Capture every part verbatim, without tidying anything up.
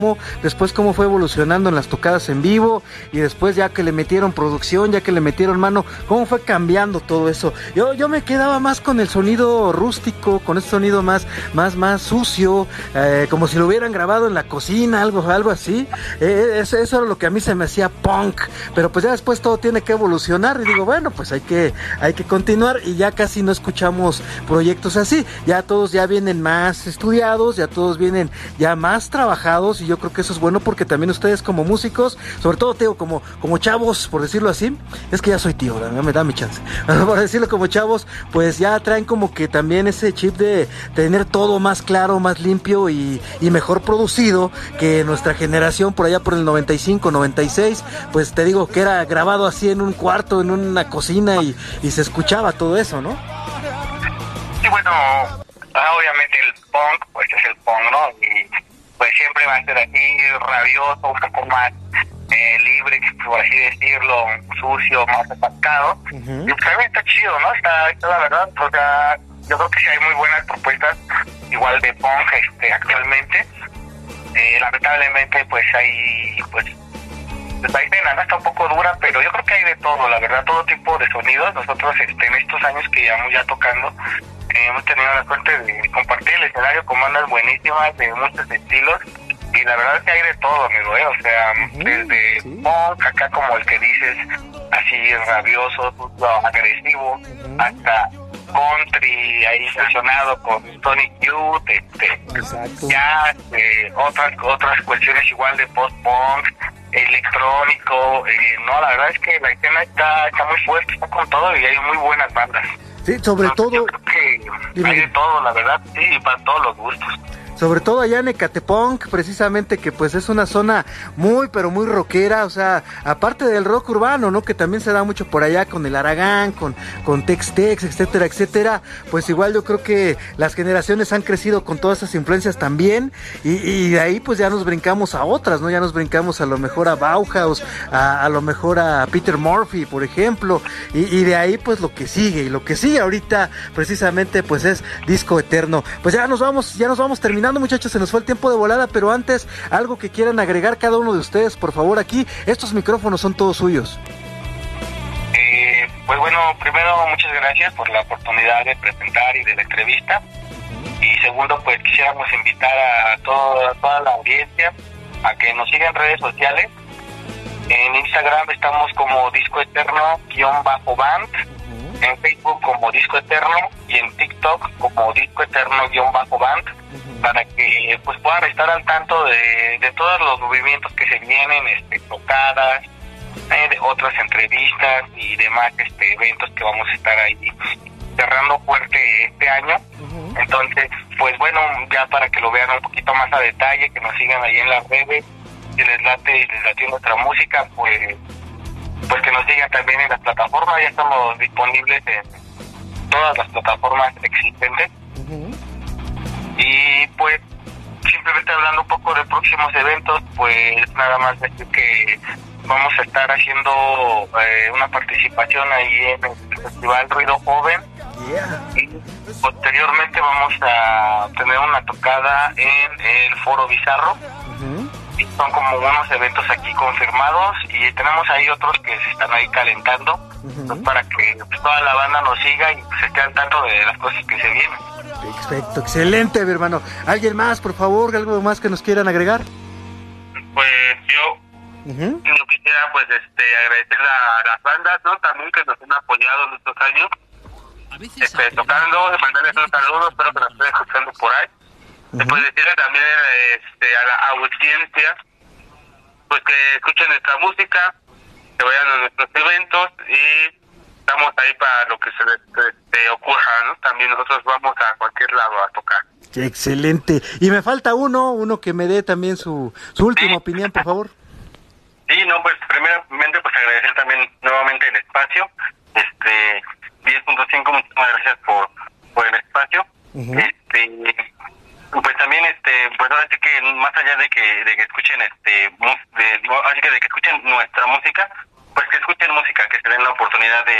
después cómo fue evolucionando en las tocadas en vivo y después ya que le metieron producción, ya que le metieron mano, cómo fue cambiando todo eso. Yo yo me quedaba más con el sonido rústico, con ese sonido más más más sucio, eh, como si lo hubieran grabado en la cocina, algo algo así. Eh, eso, eso era lo que a mí se me hacía punk, pero pues ya después todo tiene que evolucionar y digo, bueno, pues hay que hay que continuar y ya casi no escuchamos proyectos así. Ya todos ya vienen más estudiados, ya todos vienen ya más trabajados y yo creo que eso es bueno porque también ustedes como músicos, sobre todo Teo, como, como chavos, por decirlo así, es que ya soy tío, ¿verdad? Me da mi chance, por decirlo como chavos, pues ya traen como que también ese chip de tener todo más claro, más limpio y, y mejor producido que nuestra generación por allá por el noventa y cinco, noventa y seis, pues te digo que era grabado así en un cuarto, en una cocina y, y se escuchaba todo eso, ¿no? Sí, bueno, obviamente el punk, pues es el punk, ¿no? Y pues siempre va a ser así rabioso, un poco más eh, libre, por así decirlo, sucio, más atascado. Uh-huh. Y pues también está chido, ¿no? Está, está la verdad, o sea, yo creo que sí hay muy buenas propuestas, igual de punk este, actualmente. Eh, lamentablemente, pues hay, pues, pues la escena, ¿no? Está un poco dura, pero yo creo que hay de todo, la verdad, todo tipo de sonidos. Nosotros este, en estos años que llevamos ya tocando, Eh, hemos tenido la suerte de compartir el escenario con bandas buenísimas de muchos estilos y la verdad es que hay de todo, amigo, ¿eh? O sea, uh-huh, desde sí. Punk, acá como el que dices, así rabioso, agresivo, uh-huh, hasta country, ahí fusionado con Sonic Youth, este, exacto, ya eh, otras otras cuestiones igual de post-punk, electrónico, eh, no, la verdad es que la escena está, está muy fuerte, está con todo y hay muy buenas bandas. Sí, sobre no, todo... Yo creo que dime, hay de todo, la verdad, sí, para todos los gustos. Sobre todo allá en Ecatepunk, precisamente, que pues es una zona muy, pero muy rockera, o sea, aparte del rock urbano, ¿no? Que también se da mucho por allá con el Aragán, con, con Tex-Tex, etcétera, etcétera, pues igual yo creo que las generaciones han crecido con todas esas influencias también, y, y de ahí pues ya nos brincamos a otras, ¿no? Ya nos brincamos a lo mejor a Bauhaus, a, a lo mejor a Peter Murphy, por ejemplo, y, y de ahí pues lo que sigue, y lo que sigue ahorita precisamente pues es Disco Eterno. Pues ya nos vamos, ya nos vamos terminando, muchachos, se nos fue el tiempo de volada, pero antes, algo que quieran agregar cada uno de ustedes, por favor, aquí, estos micrófonos son todos suyos. Eh, pues bueno, primero, muchas gracias por la oportunidad de presentar y de la entrevista, uh-huh, y segundo, pues quisiéramos invitar a, todo, a toda la audiencia a que nos sigan en redes sociales. En Instagram estamos como Disco Eterno-Band, uh-huh, en Facebook como Disco Eterno y en TikTok como Disco Eterno-Band, uh-huh, para que pues puedan estar al tanto de, de todos los movimientos que se vienen, este, tocadas, eh, de otras entrevistas y demás este, eventos que vamos a estar ahí cerrando fuerte este año. Uh-huh. Entonces, pues bueno, ya para que lo vean un poquito más a detalle, que nos sigan ahí en las redes, si les late y les late nuestra música, pues pues que nos sigan también en las plataformas. Ya estamos disponibles en todas las plataformas existentes. Uh-huh. Y pues simplemente hablando un poco de próximos eventos, pues nada más decir que vamos a estar haciendo eh, una participación ahí en el Festival Ruido Joven. Yeah. Y posteriormente vamos a tener una tocada en el Foro Bizarro. Uh-huh. Y son como unos eventos aquí confirmados y tenemos ahí otros que se están ahí calentando, uh-huh, pues para que pues, toda la banda nos siga y pues, esté al tanto de las cosas que se vienen. Perfecto, excelente, mi hermano. ¿Alguien más, por favor? ¿Algo más que nos quieran agregar? Pues yo, uh-huh, yo quisiera pues este agradecer a las bandas, ¿no? También que nos han apoyado en estos años, este, tocando, mandarles un saludo, espero que nos estén escuchando por ahí. Uh-huh. Después decirle también este, a la audiencia pues que escuchen nuestra música, que vayan a nuestros eventos y estamos ahí para lo que se les este, ocurra, ¿no? También nosotros vamos a cualquier lado a tocar. Excelente. Y me falta uno, uno que me dé también su, su última, sí, opinión, por favor. Sí, no, pues primeramente pues agradecer también nuevamente el espacio, este diez punto cinco, muchísimas gracias por, por el espacio. Uh-huh. Este pues también este pues ahora sí que más allá de que de que escuchen este de, así que de que escuchen nuestra música, pues que escuchen música, que se den la oportunidad de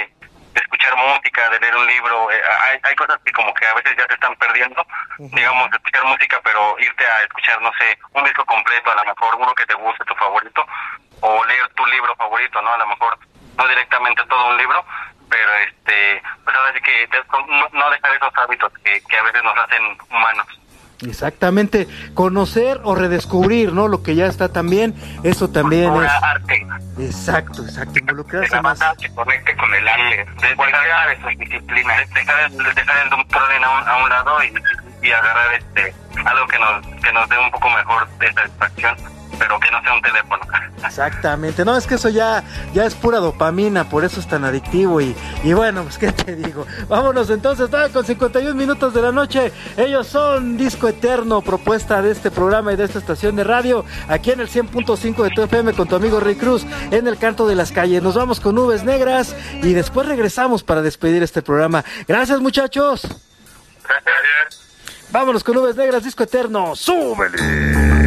de escuchar música, de leer un libro. Eh, hay, hay cosas que como que a veces ya se están perdiendo, uh-huh. digamos, de escuchar música, pero irte a escuchar, no sé, un disco completo, a lo mejor uno que te guste, tu favorito, o leer tu libro favorito, ¿no? A lo mejor no directamente todo un libro, pero este, pues ahora sí que te, no, no dejar esos hábitos que, que a veces nos hacen humanos. Exactamente, conocer o redescubrir, ¿no? Lo que ya está también, eso también Cultura, es... arte. Exacto, exacto, involucrarse la más. Que conecte con el arte, de, dejar de sus disciplinas, dejar, dejar el doctrina a un, a un lado y, y agarrar este algo que nos, que nos dé un poco mejor de satisfacción, pero que no sea un teléfono. Exactamente, no, es que eso ya, ya es pura dopamina, por eso es tan adictivo y, y bueno, pues qué te digo. Vámonos entonces, estaba con cincuenta y un minutos de la noche, ellos son Disco Eterno, propuesta de este programa y de esta estación de radio, aquí en el cien punto cinco de tu F M con tu amigo Rick Cruz, en el Canto de las Calles. Nos vamos con Nubes Negras y después regresamos para despedir este programa. Gracias, muchachos. Gracias. Vámonos con Nubes Negras, Disco Eterno, ¡súbele!